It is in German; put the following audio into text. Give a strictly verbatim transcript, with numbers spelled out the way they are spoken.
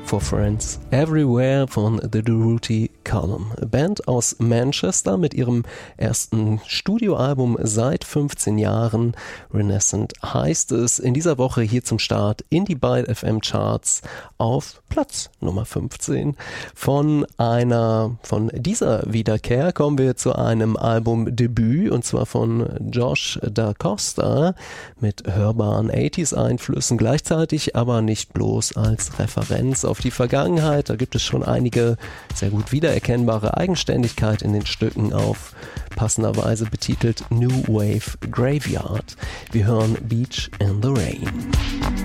for Friends Everywhere von The Durruti Column. Band aus Manchester mit ihrem ersten Studioalbum seit fünfzehn Jahren. Renaissance heißt es. In dieser Woche hier zum Start in die Byte F M Charts auf Platz Nummer fünfzehn. Von einer, von dieser Wiederkehr kommen wir zu einem Albumdebüt, und zwar von Josh Da Costa mit hörbaren achtziger-Einflüssen, gleichzeitig aber nicht bloß als Referenz auf die Vergangenheit. Da gibt es schon einige sehr gut wiedererkennbare Eigenständigkeit in den Stücken auf passenderweise betitelt New Wave Graveyard. Wir hören Beach in the Rain.